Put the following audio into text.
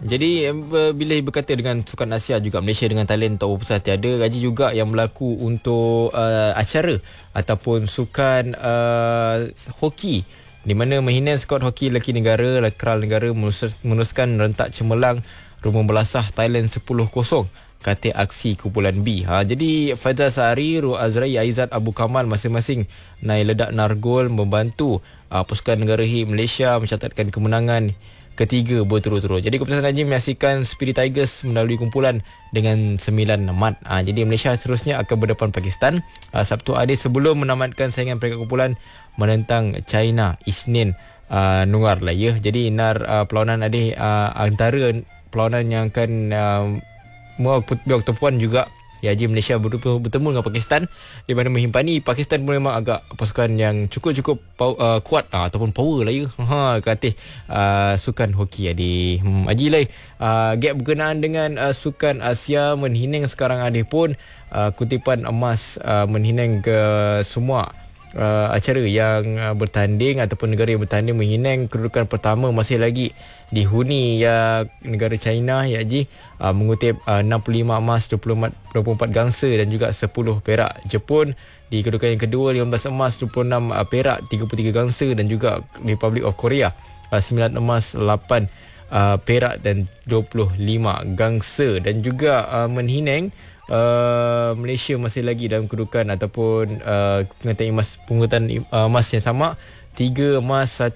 Jadi bila berkata dengan Sukan Asia juga, Malaysia dengan Thailand tak berpusat tiada, Raji juga yang berlaku untuk acara ataupun sukan hoki, di mana menghina skuad hoki lelaki negara, kral negara meneruskan rentak cemerlang rumah belasah Thailand 10-0 kata aksi kumpulan B. Jadi Faizal Sahari, Ruh Azrai, Aizat Abu Kamal masing-masing naik ledak nargol membantu pasukan negara Hit Malaysia mencatatkan kemenangan ketiga berturut-turut. Jadi Keputusan Haji menyaksikan Spirit Tigers melalui kumpulan dengan 9 mat. Jadi Malaysia seterusnya akan berdepan Pakistan Sabtu Adil sebelum menamatkan saingan peringkat kumpulan menentang China Isnin Nuar lah ya. Jadi perlawanan Adil antara perlawanan yang akan Oktober puan juga Haji Malaysia bertemu dengan Pakistan, di mana menghimpani Pakistan pun memang agak pasukan yang cukup kuat ataupun power lah ya. Kata sukan hoki Haji lai gap berkenaan dengan sukan Asia menhinang sekarang ada pun kutipan emas menhinang ke semua acara yang bertanding ataupun negara yang bertanding menghindang. Kedudukan pertama masih lagi dihuni negara China Haji, mengutip 65 emas, 24 gangsa dan juga 10 perak. Jepun di kedudukan yang kedua, 15 emas, 26 perak, 33 gangsa dan juga Republic of Korea 9 emas, 8 perak dan 25 gangsa. Dan juga menhinang Malaysia masih lagi dalam kedudukan ataupun pengurutan emas yang sama, 3 emas, 1